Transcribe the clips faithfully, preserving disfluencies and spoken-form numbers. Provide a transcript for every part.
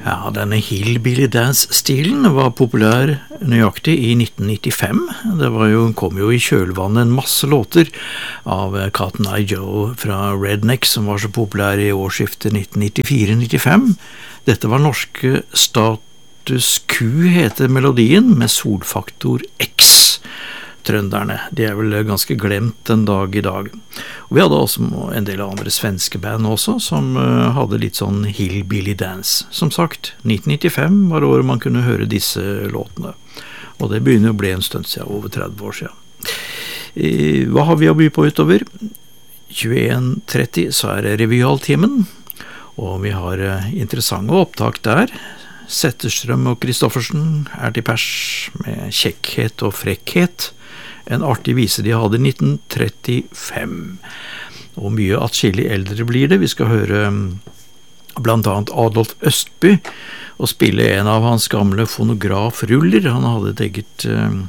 Ja, denne hillbilly dance-stilen var populær nøyaktig i nitten nittifem. Det var jo, kom jo i kjølvannet en masse låter av Cotton Eye Joe fra Redneck som var så populær i årsskiftet nitten nittifire nittifem. Dette var norske Status Q heter melodien med solfaktor X. Trønderne, de er vel ganske glemt en dag i dag. Og vi hadde også en del andre svenske band også, som hadde litt sånn hillbilly dance. Som sagt, nitten nittifem var året man kunne høre disse låtene. Og det begynner å bli en stund siden, over tretti år siden. Hva har vi å by på utover? tjueen tretti så er det Revyaltimen, og vi har interessante opptak der. Zetterstrøm og Kristoffersen er til pers med kjekkhet og frekkhet. En artig vise de hadde i nitten trettifem. Og mye atskillig eldre blir det. Vi skal høre blant annet Adolf Østby og spille en av hans gamle fonografruller. Han hadde et eget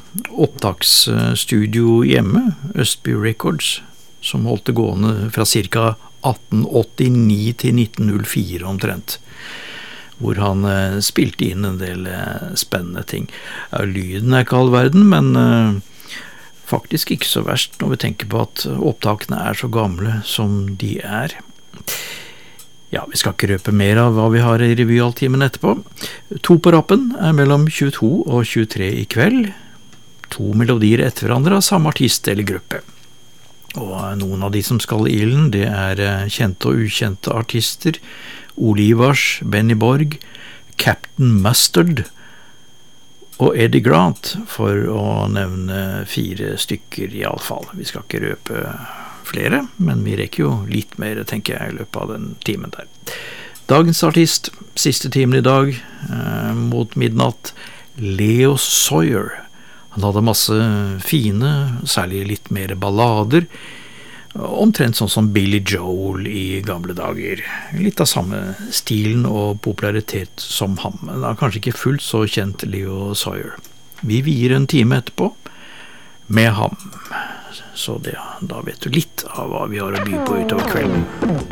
opptaksstudio hjemme, Østby Records, som holdt det gående fra ca. atten åttini til nitten null fire omtrent, hvor han eh, spilte inn en del eh, spennende ting. Ja, lyden er ikke all verden, men eh, faktisk ikke så verst når vi tenker på at opptakene er så gamle som de er. Ja, vi skal ikke røpe mer av hva vi har i Revyaltimen etterpå. To på rappen er mellom tjueto og tjuetre i kveld. To melodier etter hverandre av samme artist eller gruppe. Og noen av de som skal i ilden, det er kjente og ukjente artister. Ole Ivars, Benny Borg, Captain Mustard og Eddie Grant, for å nevne fire stykker i alle fall. Vi skal ikke røpe flere, men vi rekker jo litt mer, tenker jeg, i løpet av den timen der. Dagens artist, siste timen i dag, eh, mot midnatt, Leo Sayer. Han hadde masse fine, særlig litt mer ballader, omtrent sånn som Billy Joel i gamle dager. Litt av samme stilen og popularitet som ham, men han er kanskje ikke fullt så kjent, Leo Sayer. Vi vier en time etterpå med ham, så det, da vet du litt av hva vi har å by på utover kvelden.